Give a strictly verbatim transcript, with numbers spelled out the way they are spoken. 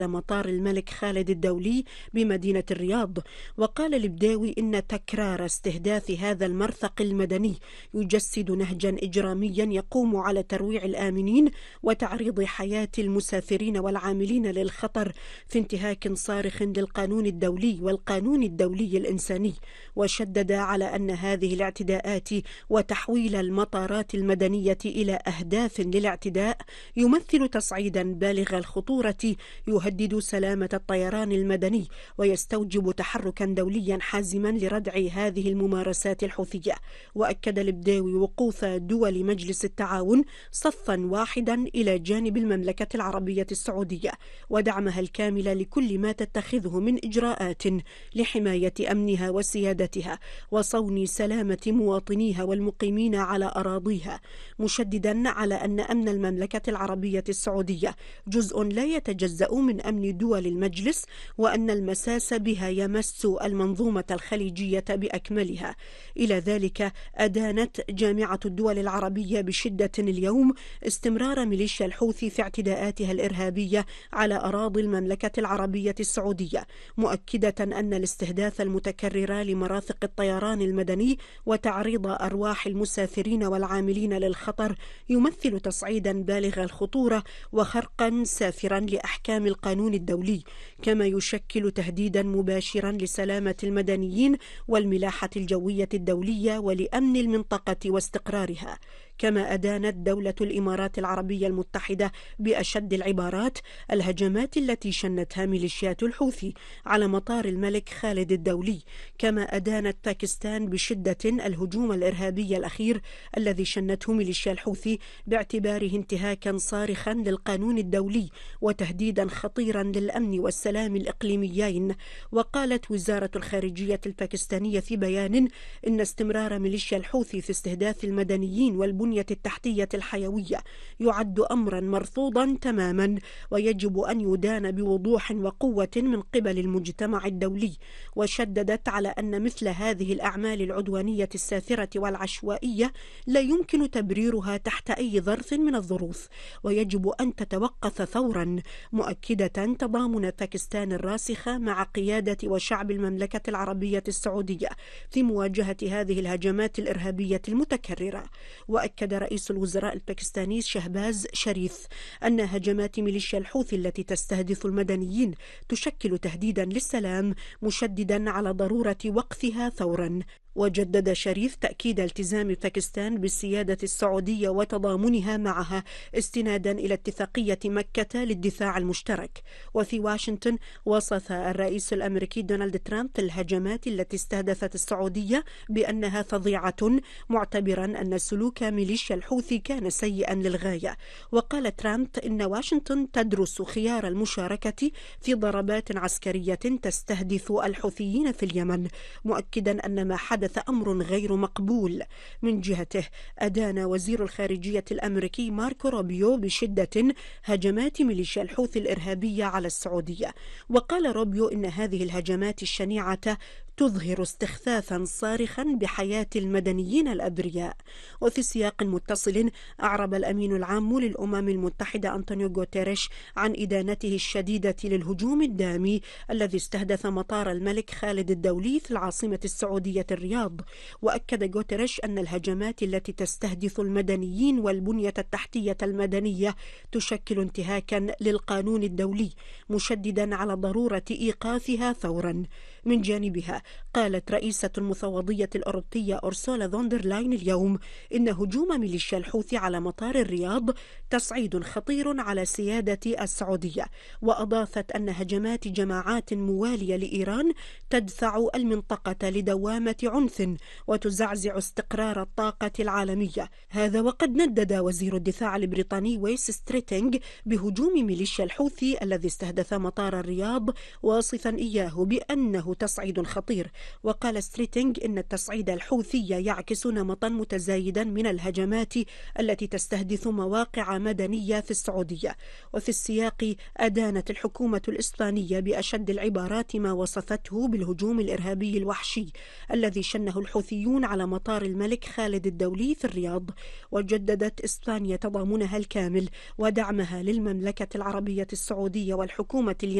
مطار الملك خالد الدولي بمدينة الرياض. وقال البداوي إن تكرار استهداف هذا المرفق المدني يجسد نهجا إجراميا يقوم على ترويع الآمنين وتعريض حياة المسافرين والعاملين للخطر في انتهاك صارخ للقانون الدولي والقانون الدولي الإنساني. وشدد على أن هذه الاعتداءات وتحويل المطارات المدنية إلى أهداف للاعتداء يمثل تصعيدا بالغ الخطورة يهدد سلامة الطيران المدني ويستوجب تحركا دوليا حازما لردع هذه الممارسات الحوثية. وأكد البداوي وقوف دول مجلس التعاون صفا واحدا إلى جانب المملكة العربية السعودية ودعمها الكامل لكل ما تتخذه من إجراءات لحماية أمنها وسيادتها وصون سلامة مواطنيها والمقيمين على أراضيها، مشددا على أن أمن المملكة العربية السعودية جزء لا يتجزأ من أمن دول المجلس، وأن المساس بها يمس المنظومة الخليجية بأكملها. إلى ذلك أدانت جامعة الدول العربية بشدة اليوم استمرار ميليشيا الحوثي في اعتداءاتها الإرهابية على أراضي المملكة العربية السعودية، مؤكدة أن الاستهداف المتكرر لمرافق الطيران المدني وتعريض أرواح المسافرين والعاملين للخطر يمثل تصعيدا بالغ الخطورة وخرقا سافرا لأحكام القانون الدولي، كما يشكل تهديدا مباشرا لسلامة المدنيين والملاحة الجوية الدولية ولأمن المنطقة واستقرارها. كما أدانت دولة الإمارات العربية المتحدة بأشد العبارات الهجمات التي شنتها ميليشيات الحوثي على مطار الملك خالد الدولي. كما أدانت باكستان بشدة الهجوم الإرهابي الأخير الذي شنته ميليشيا الحوثي باعتباره انتهاكا صارخا للقانون الدولي وتهديدا خطيرا للأمن والسلام الإقليميين. وقالت وزارة الخارجية الباكستانية في بيان إن استمرار ميليشيا الحوثي في استهداف المدنيين والبنية التحتية الحيوية يعد أمرا مرفوضا تماما ويجب أن يدان بوضوح وقوة من قبل المجتمع الدولي. وشددت على أن مثل هذه الأعمال العدوانية السافرة والعشوائية لا يمكن تبريرها تحت أي ظرف من الظروف ويجب أن تتوقف فورا، مؤكدة تضامن باكستان الراسخ مع قيادة وشعب المملكة العربية السعودية في مواجهة هذه الهجمات الإرهابية المتكررة. وأكد رئيس الوزراء الباكستاني شهباز شريف أن هجمات ميليشيا الحوثي التي تستهدف المدنيين تشكل تهديدا للسلام، مشددا على ضرورة وقفها فورا. وجدد شريف تأكيد التزام باكستان بالسيادة السعودية وتضامنها معها استنادا إلى اتفاقية مكة للدفاع المشترك. وفي واشنطن وصف الرئيس الأمريكي دونالد ترامب الهجمات التي استهدفت السعودية بأنها فظيعة، معتبرا أن سلوك ميليشيا الحوثي كان سيئا للغاية. وقال ترامب إن واشنطن تدرس خيار المشاركة في ضربات عسكرية تستهدف الحوثيين في اليمن، مؤكدا أن ما حدث حدث أمر غير مقبول. من جهته أدان وزير الخارجية الأمريكي ماركو روبيو بشدة هجمات ميليشيا الحوثي الإرهابية على السعودية. وقال روبيو إن هذه الهجمات الشنيعة تظهر استخفافا صارخا بحياة المدنيين الأبرياء. وفي سياق متصل أعرب الأمين العام للأمم المتحدة أنطونيو غوتيريش عن إدانته الشديدة للهجوم الدامي الذي استهدف مطار الملك خالد الدولي في العاصمة السعودية الرياض. وأكد غوتيريش أن الهجمات التي تستهدف المدنيين والبنية التحتية المدنية تشكل انتهاكا للقانون الدولي، مشددا على ضرورة إيقافها فورا. من جانبها قالت رئيسة المفوضية الأوروبية أورسولا فوندر لاين اليوم إن هجوم ميليشيا الحوثي على مطار الرياض تصعيد خطير على سيادة السعودية. وأضافت أن هجمات جماعات موالية لإيران تدفع المنطقة لدوامة عنف وتزعزع استقرار الطاقة العالمية. هذا وقد ندد وزير الدفاع البريطاني ويس ستريتينغ بهجوم ميليشيا الحوثي الذي استهدف مطار الرياض، واصفا إياه بأنه تصعيد خطير. وقال ستريتينغ إن التصعيد الحوثي يعكس نمطا متزايدا من الهجمات التي تستهدف مواقع مدنية في السعودية. وفي السياق أدانت الحكومة الإسبانية بأشد العبارات ما وصفته بالهجوم الإرهابي الوحشي الذي شنه الحوثيون على مطار الملك خالد الدولي في الرياض. وجددت إسبانيا تضامنها الكامل ودعمها للمملكة العربية السعودية والحكومة اليمنية